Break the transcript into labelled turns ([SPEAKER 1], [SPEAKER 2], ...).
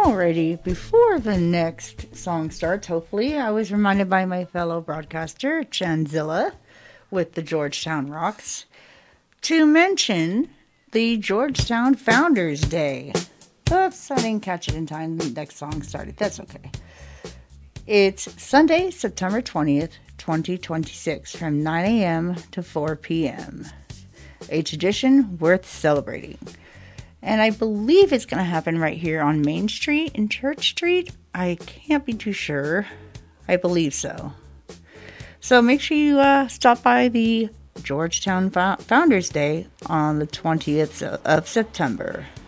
[SPEAKER 1] Alrighty, before the next song starts, hopefully, I was reminded by my fellow broadcaster, Chanzilla, with the Georgetown Rocks, to mention the Georgetown Founders Day. Oops, I didn't catch it in time. The next song started. That's okay. It's Sunday, September 20th, 2026, from 9 a.m. to 4 p.m. A tradition worth celebrating. And I believe it's going to happen right here on Main Street and Church Street. I can't be too sure. I believe so. So make sure you stop by the Georgetown Founders Day on the 20th of September.